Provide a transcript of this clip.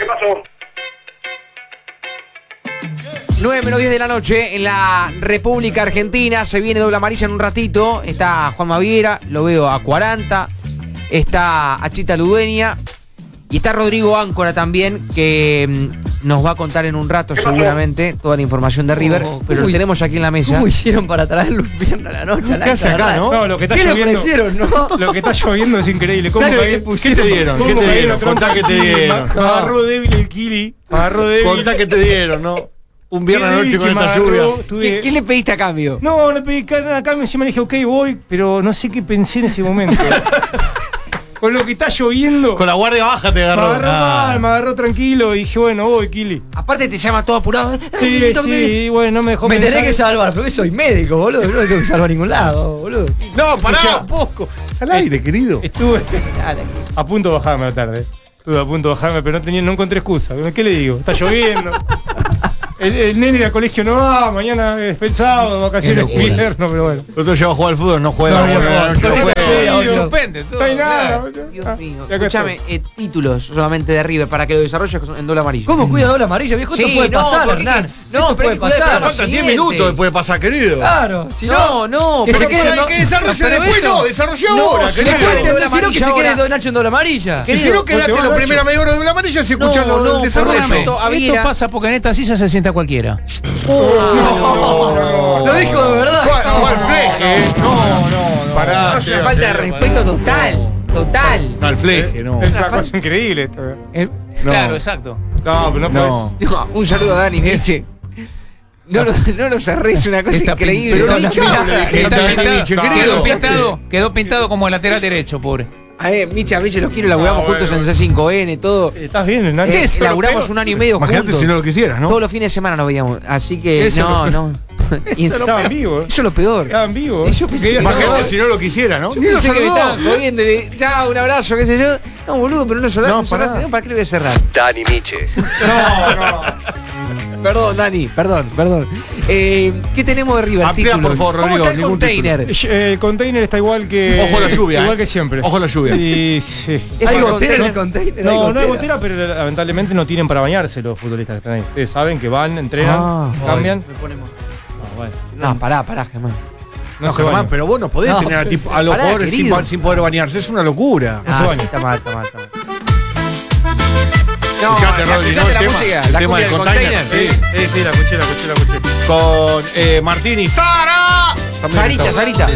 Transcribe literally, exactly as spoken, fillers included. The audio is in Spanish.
pasó? nueve menos diez de la noche en la República Argentina. Se viene doble amarilla en un ratito. Está Juan Maviera, lo veo a cuarenta. Está Achita Ludueña. Y está Rodrigo Áncora también, que mmm, nos va a contar en un rato seguramente toda la información de River. Oh, pero lo tenemos aquí en la mesa. ¿Cómo hicieron para traerlo un viernes a la noche? ¿Qué hace acá, no? No, lo que está ¿Qué lloviendo, le ofrecieron, no? Lo que está lloviendo es increíble. ¿Cómo ¿Qué, que, ¿Qué te dieron? ¿Qué te dieron? Contá que te dieron. Me agarró débil el Kili. Me agarró débil. Contá que te dieron, ¿no? Un viernes a la noche con esta lluvia. Tuve... ¿Qué, ¿Qué le pediste a cambio? No, le pedí nada a cambio. Encima le dije, ok, voy, pero no sé qué pensé en ese momento. Con lo que está lloviendo. Con la guardia baja te agarró. Me agarró ah. mal, me agarró tranquilo. Y dije, bueno, voy, Kili. Aparte te llama todo apurado. Sí, sí, bueno, no me dejó Me pensar. tenés que salvar, pero que soy médico, boludo. No me tengo que salvar a ningún lado, boludo. No, pará un poco. Al aire, querido. Estuve a punto de bajarme a la tarde. Estuve a punto de bajarme, pero no, tenía, no encontré excusa. ¿Qué le digo? Está lloviendo. El, el nene al colegio no va, mañana es el sábado, vacaciones invierno, pero bueno. El otro lleva a jugar al fútbol, no juega. No, no, no, no juega. Se suspende todo. No hay nada. Dios mío. Escúchame, eh, títulos solamente de River para que lo desarrolles en doble amarillo. ¿Cómo cuida doble amarillo, viejo? Sí, Esto puede no, pasar, porque Hernán. que- no, Esto pero puede hay que cuidar pasar. para Faltan diez siguiente. minutos después de pasar, querido. Claro, si no. No, no, que pero se que quede, no- Que desarrolle pero después, esto- no, desarrolló No, ahora, si querido. después de doble Si no, que se amarilla quede ahora. Don Nacho en doble amarilla. Y si no, quedaste la primera media hora de la amarilla si escuchás No, lo no, del desarrollo. perdóname. Esto Aviera. pasa porque en esta silla se sienta cualquiera. Lo dijo de verdad. Fue al fleje, eh. No, no, no. Pará. No, es una falta de respeto total. Total. No, al fleje, no. Es una cosa increíble esto. Eh, Claro, exacto. No, pero no, No. puedes. No, un saludo a Dani Nietzsche. No lo, no lo cerrés, es una cosa Está increíble. Pero No, Nietzsche no, habla de que Está está pintado, Nietzsche, quedó querido. pintado, quedó pintado como lateral derecho, pobre. A ver, Micha, a mí se los quiero, laburamos Ah, juntos bueno. en C cinco N, todo. ¿Estás bien, Nacho? Eh, eso es lo laburamos peor. un año y medio Imagínate juntos. si no lo quisieras, ¿no? Todos los fines de semana nos veíamos. Así que, Eso no, es no. Y en- Estaban vivos. Eso es lo peor. Estaban vivos. Yo pensé Querías que- saludar. Imagínate si no lo quisiera, ¿no? Yo pensé que me estaban jodiendo. de, Chao, un abrazo, qué sé yo. No, boludo, pero no cerraste. No, No, cerraste. pará. No, ¿para qué le voy a cerrar? Dani Miche. No, no. Perdón, Dani, perdón, perdón. Eh, ¿Qué tenemos de River? Amplía, Títulos. por favor, ¿Cómo Rodrigo, está el ningún container? Eh, El container está igual que. Ojo a la lluvia, Igual eh. que siempre. Ojo a la lluvia. Y sí. ¿Es ¿Hay el gotera en container? el container? No, ¿Hay no hay gotera? gotera, pero lamentablemente no tienen para bañarse los futbolistas que están ahí. Ustedes saben que van, entrenan, Ah. cambian. Me ponemos. Ah, bueno. No, pará, pará, Germán. No, No, se Germán, bañan. pero vos no podés No, tener a, pero tipo, sí. a los Pará, jugadores sin, querido. ba- sin poder bañarse. Es una locura. No se Ah, baña. sí, está mal, está mal, está mal. No, Escuchate, Rodri, escuchate ¿no? El la tema- música, el la tema cumbia del del container. container. Sí, sí, sí, la escuché, la escuché, la escuché. Con eh, Martín y Sara. También Sarita, está- Sarita.